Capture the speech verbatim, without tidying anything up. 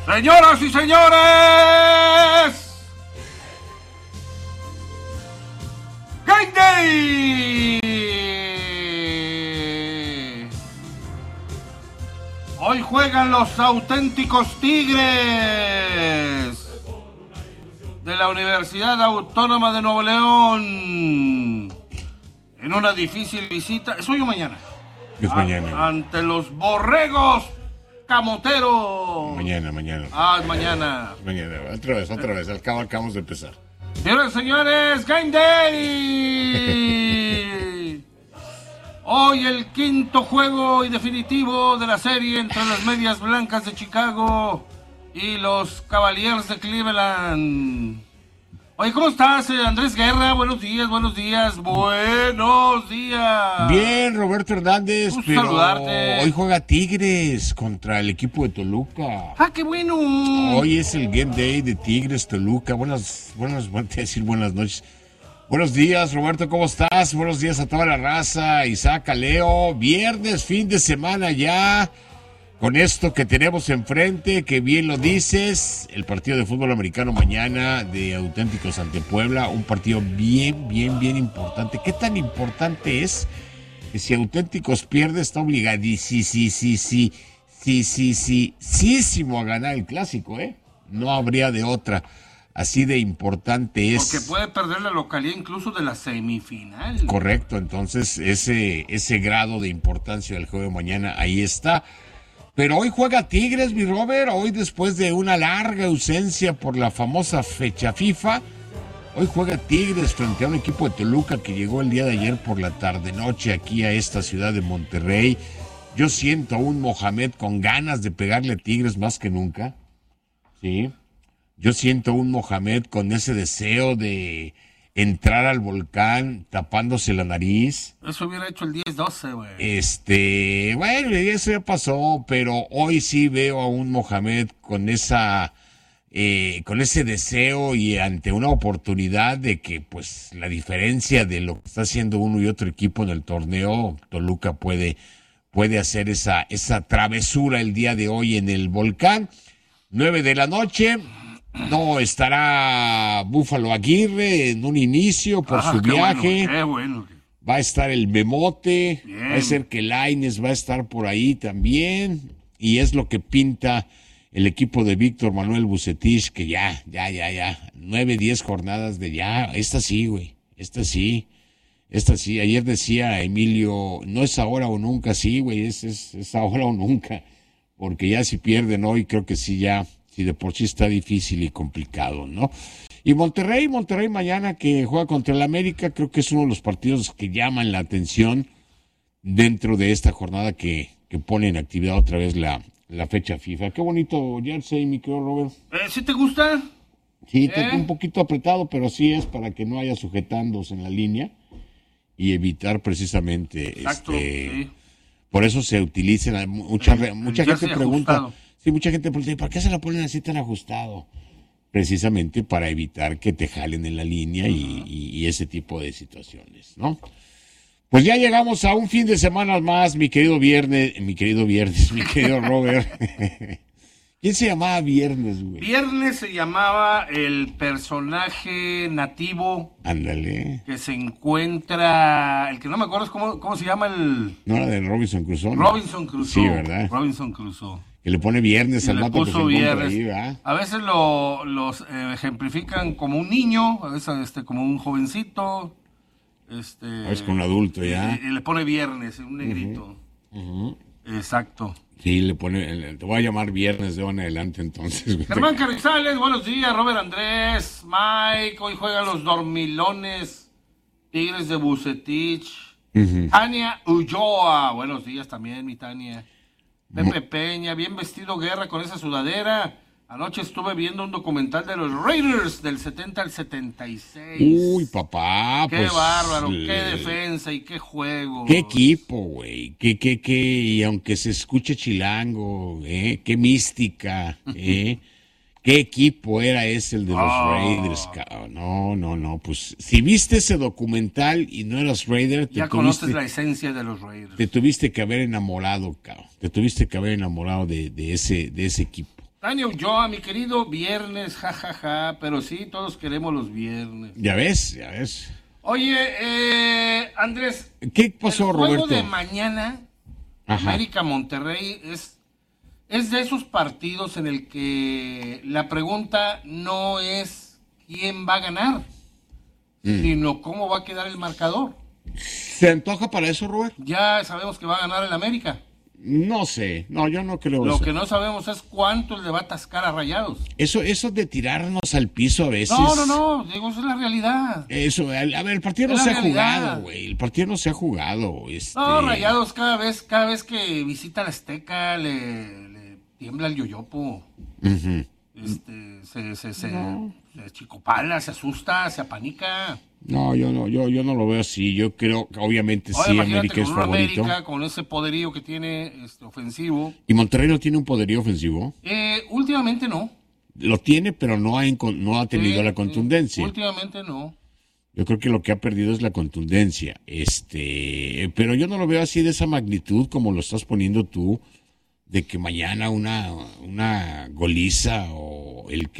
Señoras y señores, Game Day. Hoy juegan los auténticos Tigres de la Universidad Autónoma de Nuevo León en una difícil visita. ¿Es hoy o mañana? Es mañana. Ante los Borregos Camoteros. Mañana, mañana. Ah, es mañana. Mañana, otra vez, otra vez. Al cabo acabamos de empezar. Señoras y señores, Game Day. Hoy el quinto juego y definitivo de la serie entre las Medias Blancas de Chicago y los Cavaliers de Cleveland. Oye, ¿cómo estás, Andrés Guerra? Buenos días, buenos días, buenos días. Bien, Roberto Hernández, Gusto pero saludarte. hoy juega Tigres contra el equipo de Toluca. ¡Ah, qué bueno! Hoy es el Game Day de Tigres Toluca. Buenas, buenas, voy a decir buenas noches. Buenos días, Roberto, ¿cómo estás? Buenos días a toda la raza. Isaac, Leo, viernes, fin de semana ya. Con esto que tenemos enfrente, que bien lo dices, el partido de fútbol americano mañana de Auténticos ante Puebla, un partido bien, bien, bien importante. ¿Qué tan importante es que si Auténticos pierde está obligado, sí, sí, sí, sí, sí, sí, sí, sí, sí, a ganar el clásico, ¿eh? No habría de otra. Así de importante es. Porque puede perder la localidad incluso de la semifinal. Correcto, entonces ese, ese grado de importancia del juego de mañana ahí está. Pero hoy juega Tigres, mi Robert, hoy después de una larga ausencia por la famosa fecha FIFA, hoy juega Tigres frente a un equipo de Toluca que llegó el día de ayer por la tarde-noche aquí a esta ciudad de Monterrey. Yo siento a un Mohamed con ganas de pegarle a Tigres más que nunca, ¿sí? Yo siento a un Mohamed con ese deseo de entrar al volcán tapándose la nariz. Eso hubiera hecho el diez doce, güey. Este, bueno, eso ya pasó, pero hoy sí veo a un Mohamed con esa, eh, con ese deseo y ante una oportunidad de que, pues, la diferencia de lo que está haciendo uno y otro equipo en el torneo, Toluca puede, puede hacer esa, esa travesura el día de hoy en el volcán. Nueve de la noche. No estará Búfalo Aguirre en un inicio por ah, su qué viaje. Bueno, qué bueno. Va a estar el Memote. Bien. Va a ser que Lainez va a estar por ahí también. Y es lo que pinta el equipo de Víctor Manuel Bucetich, que ya, ya, ya, ya. Nueve, diez jornadas de ya. Esta sí, güey. Esta sí. Esta sí. Ayer decía Emilio, no es ahora o nunca. Sí, güey, es, es, es ahora o nunca. Porque ya si pierden hoy, creo que sí ya. Si de por sí está difícil y complicado, ¿no? Y Monterrey, Monterrey mañana que juega contra el América, creo que es uno de los partidos que llaman la atención dentro de esta jornada que, que pone en actividad otra vez la, la fecha FIFA. Qué bonito jersey, mi querido Robert. ¿Eh, ¿Sí te gusta? Sí, ¿Eh? tengo un poquito apretado, pero sí es para que no haya sujetándose en la línea y evitar precisamente... Exacto, este sí. Por eso se utilizan, mucha, El- mucha el gente jersey pregunta... ajustado. Sí, mucha gente pregunta, ¿por qué se la ponen así tan ajustado? Precisamente para evitar que te jalen en la línea y, y, y ese tipo de situaciones, ¿no? Pues ya llegamos a un fin de semana más, mi querido viernes, mi querido viernes, mi querido Robert. ¿Quién se llamaba Viernes, güey? Viernes se llamaba el personaje nativo Ándale. que se encuentra, el que no me acuerdo es cómo, cómo se llama el... ¿No era de Robinson Crusoe? ¿No? Robinson Crusoe. Sí, ¿verdad? Robinson Crusoe. Que le pone Viernes Y al le vato que se puso encuentra viernes. ahí, ¿verdad? A veces lo, los eh, ejemplifican como un niño, a veces este, como un jovencito. Este, Es con un adulto ya. Y, y le pone viernes, un negrito. Uh-huh. Exacto. Sí, le pone, te voy a llamar Viernes de ahora en adelante entonces. güey. Germán Carrizales, buenos días. Robert Andrés, Mike, hoy juegan los dormilones, Tigres de Bucetich. Uh-huh. Tania Ulloa, buenos días también, mi Tania. Pepe Peña, bien vestido Guerra con esa sudadera. Anoche estuve viendo un documental de los Raiders del setenta al setenta y seis. Uy, papá, qué pues, bárbaro, el- qué defensa y qué juego. Qué equipo, güey. Qué, qué, qué, y aunque se escuche chilango, ¿eh? Qué mística, ¿eh? Qué equipo era ese el de los Ah. Raiders, cabrón. No, no, no, pues, si viste ese documental y no eras Raider, te Ya tuviste, conoces la esencia de los Raiders. te tuviste que haber enamorado, cabrón. Te tuviste que haber enamorado de, de ese, de ese equipo. Daniel Ulloa, mi querido, viernes, jajaja, ja, ja, pero sí, todos queremos los viernes. Ya ves, ya ves. Oye, eh, Andrés, ¿qué pasó, el juego Roberto? de mañana, Ajá. América Monterrey, es, es de esos partidos en el que la pregunta no es quién va a ganar, mm. sino cómo va a quedar el marcador. ¿Se antoja para eso, Robert? Ya sabemos que va a ganar el América. No sé, no, yo no creo Lo eso. que no sabemos es cuánto le va a atascar a Rayados. Eso, eso de tirarnos al piso a veces. No, no, no, digo, eso es la realidad. Eso, a ver, el partido no se ha jugado, güey. El partido no se ha jugado. Este... No, Rayados cada vez, cada vez que visita la Azteca le, le tiembla el yoyopo. Uh-huh. Este, se, se, se, no. se chicopala, se asusta, se apanica. No, yo no, yo, yo no lo veo así. Yo creo que obviamente Oye, sí, América es favorito. América, con ese poderío que tiene este, ofensivo. ¿Y Monterrey no tiene un poderío ofensivo? Eh, últimamente no. Lo tiene, pero no ha, no ha tenido eh, la contundencia. Eh, últimamente no. Yo creo que lo que ha perdido es la contundencia. Este, pero yo no lo veo así de esa magnitud como lo estás poniendo tú, de que mañana una, una goliza o el que